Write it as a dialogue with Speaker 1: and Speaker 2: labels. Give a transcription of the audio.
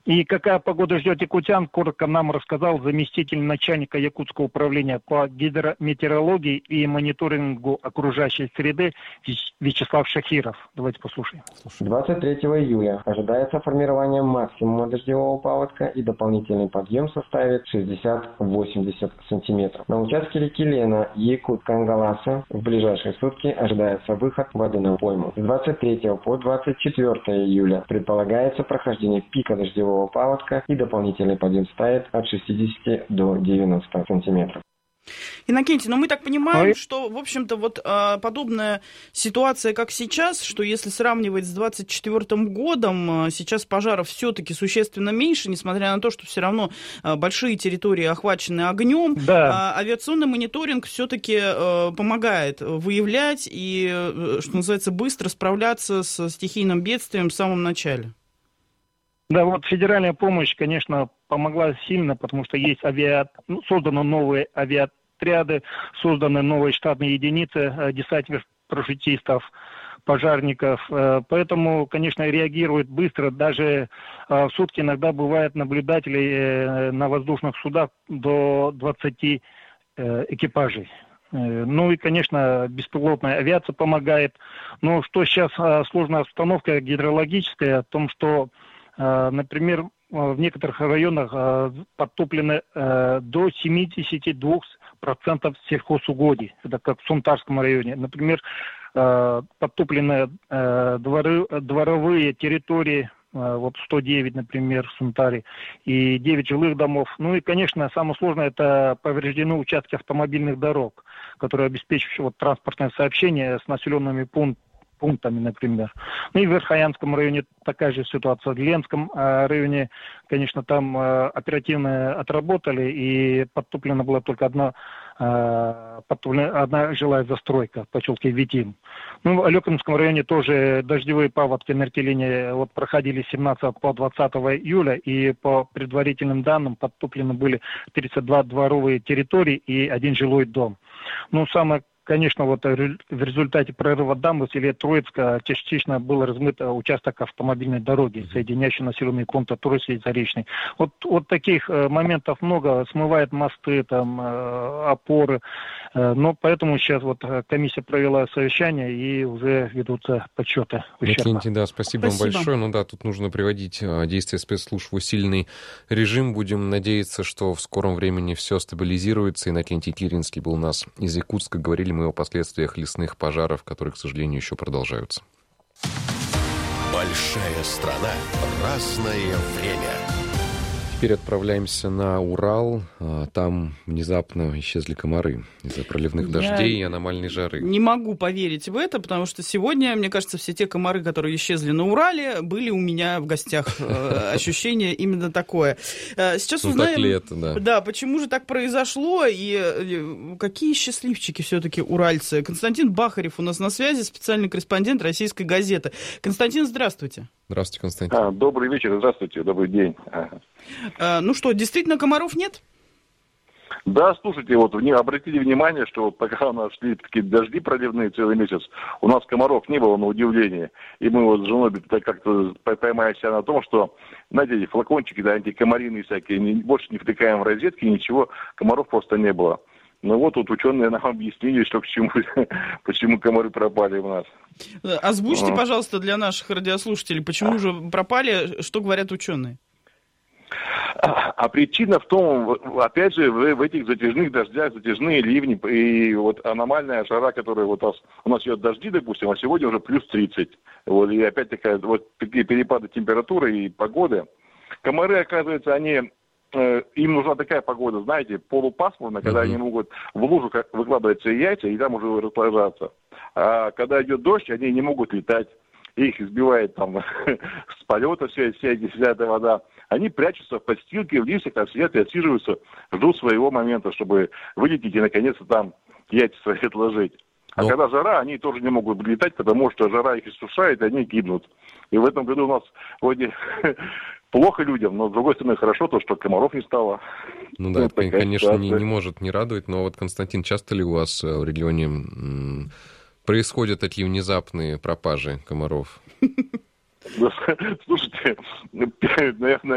Speaker 1: И какая погода ждет якутян, коротко нам рассказал заместитель начальника Якутского управления по гидрометеорологии и мониторингу окружающей среды Вячеслав Шахиров. Давайте послушаем.
Speaker 2: 23 июля ожидается формирование максимума дождевого паводка и дополнительный подъем составит 60-80 сантиметров. На участке реки Лена, Якут-Кангаласа в ближайшие сутки ожидается выход воды на пойму. С 23 по 24 июля предполагается прохождение пика дождевого паводка и дополнительный подъем составит от 60 до 90 сантиметров.
Speaker 3: Иннокентий, мы так понимаем, что, в общем-то, подобная ситуация, как сейчас, что если сравнивать с 24 годом, сейчас пожаров все-таки существенно меньше, несмотря на то, что все равно большие территории охвачены огнем,
Speaker 1: да.
Speaker 3: Авиационный мониторинг все-таки помогает выявлять и, что называется, быстро справляться с стихийным бедствием в самом начале.
Speaker 1: Да, федеральная помощь, конечно, помогла сильно, потому что есть созданы новые авиаотряды, созданы новые штатные единицы десантников-парашютистов, пожарников. Поэтому, конечно, реагируют быстро. Даже в сутки иногда бывает наблюдателей на воздушных судах до 20 экипажей. И, конечно, беспилотная авиация помогает. Но что сейчас сложная обстановка гидрологическая, в том, что например, в некоторых районах подтоплены до 72% сельхозугодий. Это как в Сунтарском районе. Например, подтоплены дворовые территории, 109, например, в Сунтаре, и 9 жилых домов. И, конечно, самое сложное – это повреждены участки автомобильных дорог, которые обеспечивают транспортное сообщение с населенными пунктами, например. И в Верхоянском районе такая же ситуация. В Ленском районе, конечно, там оперативно отработали, и подтоплена была только одна жилая застройка в поселке Витим. В Алекинском районе тоже дождевые паводки на Ртелине проходили с 17 по 20 июля, и по предварительным данным подтоплены были 32 дворовые территории и 1 жилой дом. Самое Конечно, в результате прорыва дамбы в селе Троицка частично был размыт участок автомобильной дороги, соединяющий населенные пункты Троицкий и Заречный. Таких моментов много, смывает мосты, опоры. Но поэтому сейчас комиссия провела совещание, и уже ведутся подсчеты ущерба.
Speaker 4: Иннокентий, да, спасибо вам большое. Тут нужно приводить действия спецслужб в усиленный режим. Будем надеяться, что в скором времени все стабилизируется. Иннокентий Киринский был у нас из Якутска. Говорили мы о последствиях лесных пожаров, которые, к сожалению, еще продолжаются.
Speaker 5: Большая страна, разное время.
Speaker 4: Теперь отправляемся на Урал. Там внезапно исчезли комары из-за проливных дождей и аномальной жары.
Speaker 3: Не могу поверить в это, потому что сегодня, мне кажется, все те комары, которые исчезли на Урале, были у меня в гостях. Ощущение именно такое. Сейчас узнаем,
Speaker 4: так ли это, да.
Speaker 3: Да, почему же так произошло и какие счастливчики все-таки уральцы. Константин Бахарев у нас на связи, специальный корреспондент «Российской газеты». Константин, здравствуйте.
Speaker 4: Здравствуйте, Константин.
Speaker 6: Добрый вечер, здравствуйте, добрый день.
Speaker 3: Действительно комаров нет?
Speaker 6: Да, слушайте, обратите внимание, что пока у нас шли такие дожди проливные целый месяц, у нас комаров не было, на удивление. И мы с женой как-то поймали себя на том, что, знаете, эти флакончики, антикомарины всякие, больше не втыкаем в розетки, ничего, комаров просто не было. Тут ученые нам объяснили, что к чему, почему комары пропали у нас.
Speaker 3: Озвучьте, пожалуйста, для наших радиослушателей, почему же пропали, что говорят ученые?
Speaker 6: А причина в том, опять же, в этих затяжных дождях, затяжные ливни и аномальная жара, которая у нас идет дожди, допустим, а сегодня уже плюс 30. И опять такие перепады температуры и погоды. Комары, оказывается, им нужна такая погода, знаете, полупасмурная, когда они могут в лужу выкладываться яйца и там уже разложаться. А когда идет дождь, они не могут летать. Их избивает с полета вся эта вода. Они прячутся в подстилке, в листьях, сидят и отсиживаются, ждут своего момента, чтобы вылететь и наконец-то там яйца свои отложить. А когда жара, они тоже не могут летать, потому что жара их иссушает, и они гибнут. И в этом году у нас вроде плохо людям, но с другой стороны хорошо то, что комаров не стало.
Speaker 4: Это, конечно, не может не радовать, но Константин, часто ли у вас в регионе происходят такие внезапные пропажи комаров?
Speaker 6: Слушайте, наверное,